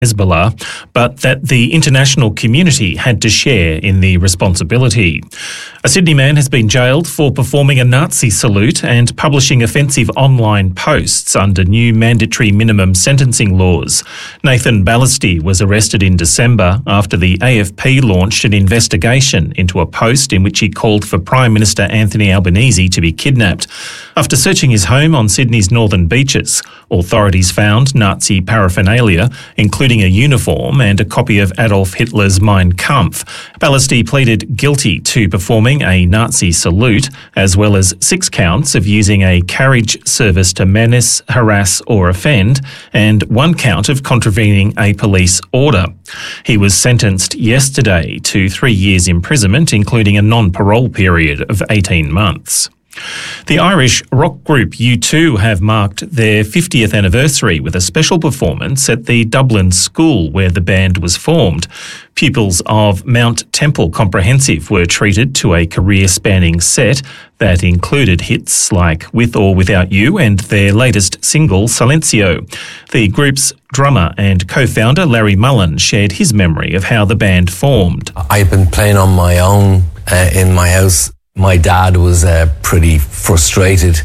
Hezbollah, but that the international community had to share in the responsibility. A Sydney man has been jailed for performing a Nazi salute and publishing offensive online posts under new mandatory minimum sentencing laws. Nathan Ballasty was arrested in December after the AFP launched an investigation into a post in which he called for Prime Minister Anthony Albanese to be kidnapped. After searching his home on Sydney's northern beaches, authorities found Nazi paraphernalia, including a uniform and a copy of Adolf Hitler's Mein Kampf. Ballasty pleaded guilty to performing a Nazi salute, as well as 6 counts of using a carriage service to menace, harass or offend, and 1 count of contravening a police order. He was sentenced yesterday to 3 years imprisonment, including a non-parole period of 18 months. The Irish rock group U2 have marked their 50th anniversary with a special performance at the Dublin school where the band was formed. Pupils of Mount Temple Comprehensive were treated to a career-spanning set that included hits like With or Without You and their latest single, Silencio. The group's drummer and co-founder Larry Mullen shared his memory of how the band formed. I've been playing on my own in my house. My dad was pretty frustrated.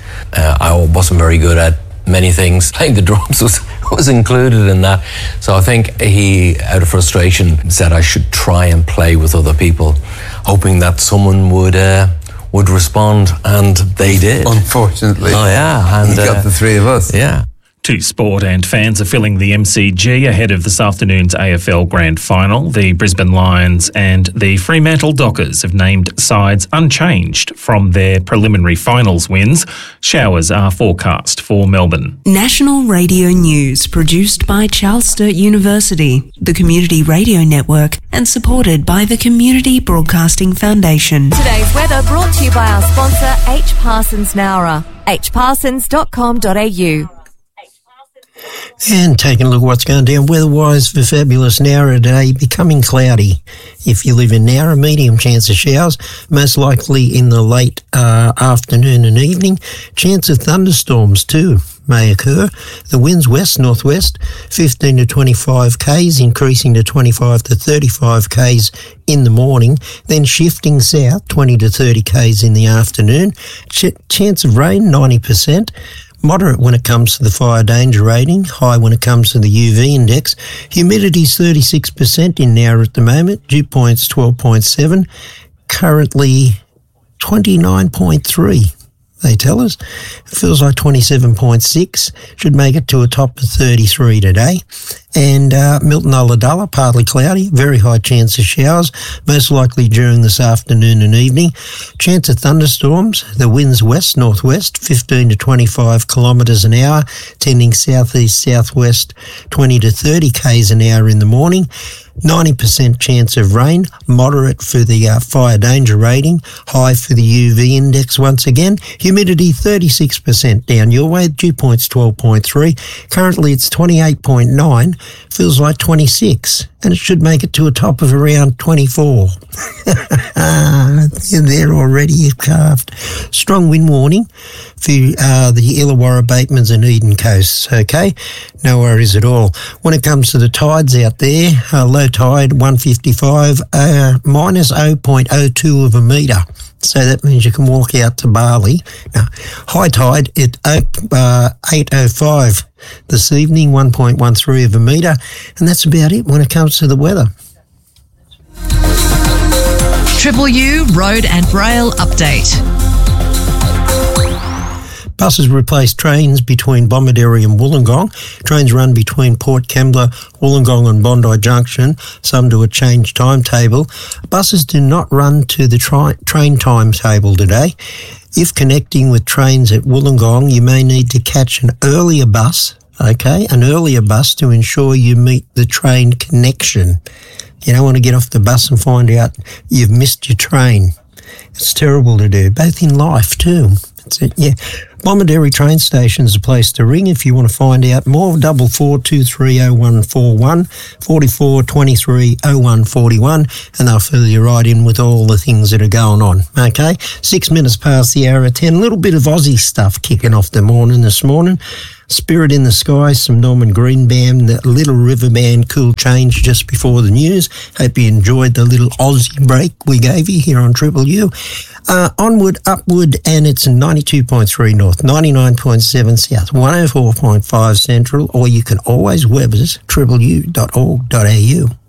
I wasn't very good at many things. Playing the drums was included in that. So I think he, out of frustration, said I should try and play with other people, hoping that someone would respond, and they did. Unfortunately. Oh, yeah. And you got the 3 of us. Yeah. 2 sport and fans are filling the MCG ahead of this afternoon's AFL Grand Final. The Brisbane Lions and the Fremantle Dockers have named sides unchanged from their preliminary finals wins. Showers are forecast for Melbourne. National Radio News produced by Charles Sturt University, the Community Radio Network, and supported by the Community Broadcasting Foundation. Today's weather brought to you by our sponsor H. Parsons Nowra, hparsons.com.au. And taking a look at what's going down weather-wise for fabulous Nowra today, becoming cloudy. If you live in Nowra, medium chance of showers, most likely in the late afternoon and evening. Chance of thunderstorms too may occur. The winds west-northwest, 15 to 25 k's, increasing to 25 to 35 k's in the morning, then shifting south, 20 to 30 k's in the afternoon. Chance of rain, 90%. Moderate when it comes to the fire danger rating, high when it comes to the UV index. Humidity's 36% in Nowra at the moment, dew point's 12.7, currently 29.3. They tell us. It feels like 27.6. Should make it to a top of 33 today. And Milton Ulladulla, partly cloudy, very high chance of showers, most likely during this afternoon and evening. Chance of thunderstorms, the winds west-northwest, 15 to 25 kilometres an hour, tending southeast-southwest, 20 to 30 k's an hour in the morning. 90% chance of rain, moderate for the fire danger rating, high for the UV index once again. Humidity 36% down your way, dew point's 12.3. Currently it's 28.9, feels like 26, and it should make it to a top of around 24. You're there already, you've carved. Strong wind warning for the Illawarra, Batemans and Eden coasts, okay? No worries at all. When it comes to the tides out there, low tide 155, minus 0.02 of a metre. So that means you can walk out to Bali. Now, high tide at 8:05 this evening, 1.13 of a metre. And that's about it when it comes to the weather. Triple U Road and Rail Update. Buses replace trains between Bomaderry and Wollongong. Trains run between Port Kembla, Wollongong and Bondi Junction, some to a changed timetable. Buses do not run to the train timetable today. If connecting with trains at Wollongong, you may need to catch an earlier bus, to ensure you meet the train connection. You don't want to get off the bus and find out you've missed your train. It's terrible to do, both in life too. That's it, yeah. Bomaderry train station is a place to ring if you want to find out more. 44230141, 44230141, and they'll fill you right in with all the things that are going on. Okay, 6 minutes past the hour of 10. A little bit of Aussie stuff kicking off the morning this morning. Spirit in the Sky, some Norman Greenbaum, the Little River Band, Cool Change just before the news. Hope you enjoyed the little Aussie break we gave you here on Triple U. Onward, upward, and it's 92.3 north, 99.7 south, 104.5 central, or you can always web us, tripleu.org.au.